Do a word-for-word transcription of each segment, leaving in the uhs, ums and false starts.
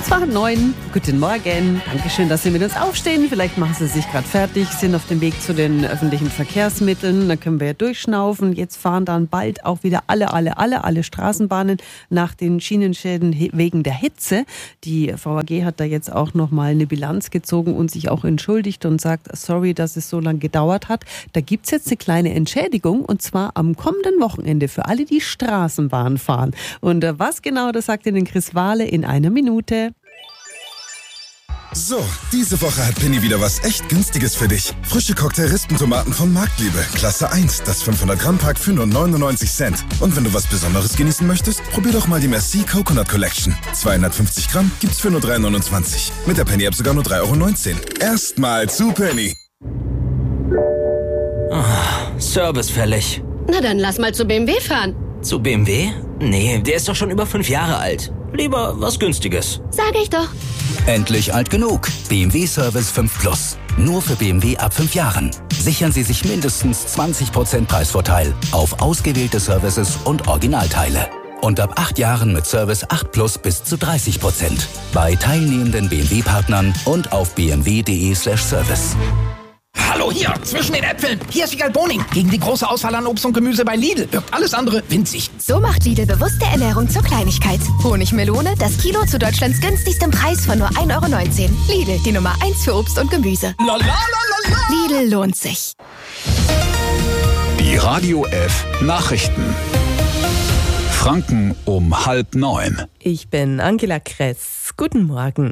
Es war neun. Guten Morgen. Dankeschön, dass Sie mit uns aufstehen. Vielleicht machen Sie sich gerade fertig, sind auf dem Weg zu den öffentlichen Verkehrsmitteln. Dann können wir ja durchschnaufen. Jetzt fahren dann bald auch wieder alle, alle, alle, alle Straßenbahnen nach den Schienenschäden wegen der Hitze. Die V A G hat da jetzt auch nochmal eine Bilanz gezogen und sich auch entschuldigt und sagt, sorry, dass es so lange gedauert hat. Da gibt es jetzt eine kleine Entschädigung und zwar am kommenden Wochenende für alle, die Straßenbahn fahren. Und was genau, das sagt Ihnen Chris Wahle in einer Minute. So, diese Woche hat Penny wieder was echt Günstiges für dich. Frische Cocktail-Rispentomaten von Marktliebe. Klasse eins, das fünfhundert Gramm Pack für nur neunundneunzig Cent. Und wenn du was Besonderes genießen möchtest, probier doch mal die Merci Coconut Collection. zweihundertfünfzig Gramm gibt's für nur drei neunundzwanzig. Mit der Penny-App sogar nur drei Euro neunzehn. Erstmal zu Penny. Oh, Service fällig. Na dann lass mal zu B M W fahren. Zu B M W? Nee, der ist doch schon über fünf Jahre alt. Lieber was Günstiges. Sag ich doch. Endlich alt genug. B M W Service fünf Plus. Nur für B M W ab fünf Jahren. Sichern Sie sich mindestens zwanzig Prozent Preisvorteil auf ausgewählte Services und Originalteile. Und ab acht Jahren mit Service acht Plus bis zu dreißig Prozent. Bei teilnehmenden B M W-Partnern und auf b m w punkt d e slash service. Hallo, hier, zwischen den Äpfeln. Hier ist Wiegald Boning. Gegen die große Auswahl an Obst und Gemüse bei Lidl wirkt alles andere winzig. So macht Lidl bewusste Ernährung zur Kleinigkeit. Honigmelone, das Kilo zu Deutschlands günstigstem Preis von nur ein Euro neunzehn. Lidl, die Nummer eins für Obst und Gemüse. La, la, la, la, la. Lidl lohnt sich. Die Radio F Nachrichten. Franken um halb neun. Ich bin Angela Kress. Guten Morgen.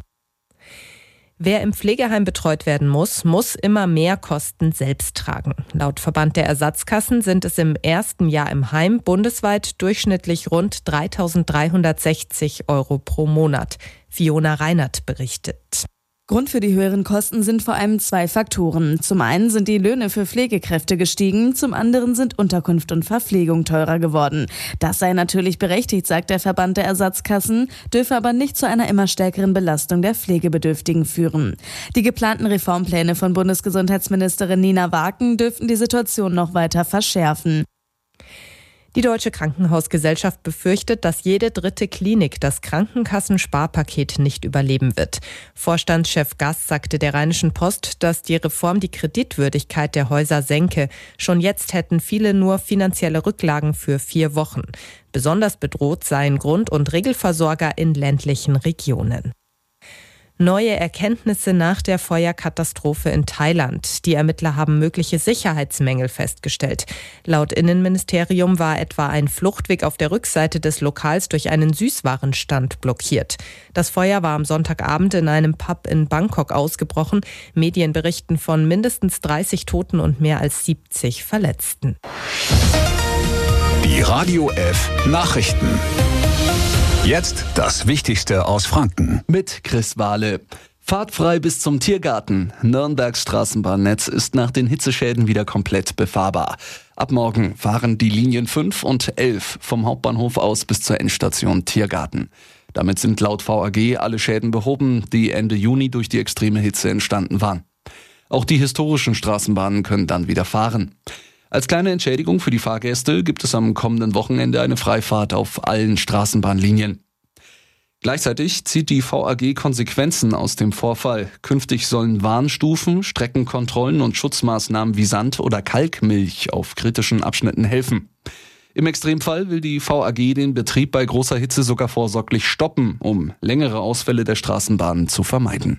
Wer im Pflegeheim betreut werden muss, muss immer mehr Kosten selbst tragen. Laut Verband der Ersatzkassen sind es im ersten Jahr im Heim bundesweit durchschnittlich rund dreitausenddreihundertsechzig Euro pro Monat. Fiona Reinert berichtet. Grund für die höheren Kosten sind vor allem zwei Faktoren. Zum einen sind die Löhne für Pflegekräfte gestiegen, zum anderen sind Unterkunft und Verpflegung teurer geworden. Das sei natürlich berechtigt, sagt der Verband der Ersatzkassen, dürfe aber nicht zu einer immer stärkeren Belastung der Pflegebedürftigen führen. Die geplanten Reformpläne von Bundesgesundheitsministerin Nina Waken dürften die Situation noch weiter verschärfen. Die Deutsche Krankenhausgesellschaft befürchtet, dass jede dritte Klinik das Krankenkassensparpaket nicht überleben wird. Vorstandschef Gass sagte der Rheinischen Post, dass die Reform die Kreditwürdigkeit der Häuser senke. Schon jetzt hätten viele nur finanzielle Rücklagen für vier Wochen. Besonders bedroht seien Grund- und Regelversorger in ländlichen Regionen. Neue Erkenntnisse nach der Feuerkatastrophe in Thailand. Die Ermittler haben mögliche Sicherheitsmängel festgestellt. Laut Innenministerium war etwa ein Fluchtweg auf der Rückseite des Lokals durch einen Süßwarenstand blockiert. Das Feuer war am Sonntagabend in einem Pub in Bangkok ausgebrochen. Medien berichten von mindestens dreißig Toten und mehr als siebzig Verletzten. Die Radio F Nachrichten. Jetzt das Wichtigste aus Franken. Mit Chris Wahle. Fahrtfrei bis zum Tiergarten. Nürnbergs Straßenbahnnetz ist nach den Hitzeschäden wieder komplett befahrbar. Ab morgen fahren die Linien fünf und elf vom Hauptbahnhof aus bis zur Endstation Tiergarten. Damit sind laut V A G alle Schäden behoben, die Ende Juni durch die extreme Hitze entstanden waren. Auch die historischen Straßenbahnen können dann wieder fahren. Als kleine Entschädigung für die Fahrgäste gibt es am kommenden Wochenende eine Freifahrt auf allen Straßenbahnlinien. Gleichzeitig zieht die V A G Konsequenzen aus dem Vorfall. Künftig sollen Warnstufen, Streckenkontrollen und Schutzmaßnahmen wie Sand- oder Kalkmilch auf kritischen Abschnitten helfen. Im Extremfall will die V A G den Betrieb bei großer Hitze sogar vorsorglich stoppen, um längere Ausfälle der Straßenbahnen zu vermeiden.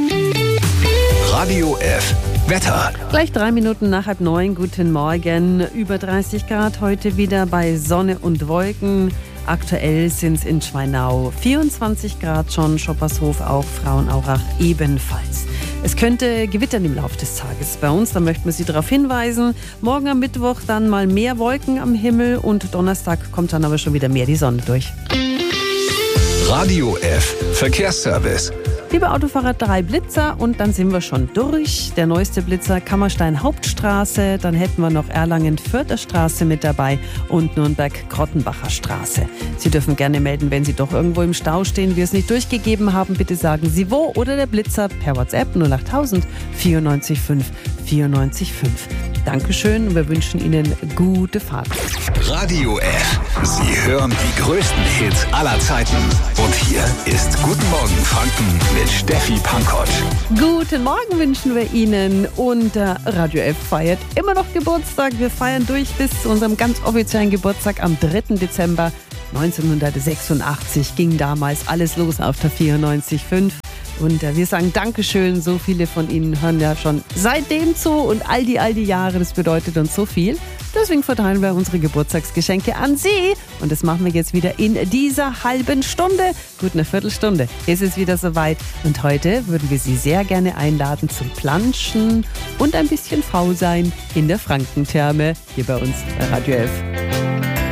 Radio F Wetter. Gleich drei Minuten nach halb neun. Guten Morgen. Über dreißig Grad heute wieder bei Sonne und Wolken. Aktuell sind es in Schweinau vierundzwanzig Grad schon, Schoppershof auch, Frauenaurach ebenfalls. Es könnte gewittern im Laufe des Tages bei uns, da möchten wir Sie darauf hinweisen. Morgen am Mittwoch dann mal mehr Wolken am Himmel und Donnerstag kommt dann aber schon wieder mehr die Sonne durch. Radio F Verkehrsservice. Liebe Autofahrer, drei Blitzer und dann sind wir schon durch. Der neueste Blitzer Kammerstein Hauptstraße, dann hätten wir noch Erlangen-Förderstraße mit dabei und Nürnberg-Grottenbacher Straße. Sie dürfen gerne melden, wenn Sie doch irgendwo im Stau stehen, wir es nicht durchgegeben haben. Bitte sagen Sie wo oder der Blitzer per WhatsApp null achttausend vierundneunzig fünf vierundneunzig fünf. Dankeschön und wir wünschen Ihnen gute Fahrt. Radio F. Sie hören die größten Hits aller Zeiten. Und hier ist Guten Morgen Franken mit Steffi Pankott. Guten Morgen wünschen wir Ihnen und äh, Radio F feiert immer noch Geburtstag. Wir feiern durch bis zu unserem ganz offiziellen Geburtstag am dritten Dezember neunzehnhundertsechsundachtzig. Ging damals alles los auf der vierundneunzig Komma fünf. Und äh, wir sagen Dankeschön, so viele von Ihnen hören ja schon seitdem zu und all die, all die Jahre, das bedeutet uns so viel. Deswegen verteilen wir unsere Geburtstagsgeschenke an Sie und das machen wir jetzt wieder in dieser halben Stunde. Gut, eine Viertelstunde ist es wieder soweit und heute würden wir Sie sehr gerne einladen zum Planschen und ein bisschen faul sein in der Frankentherme hier bei uns bei Radio F.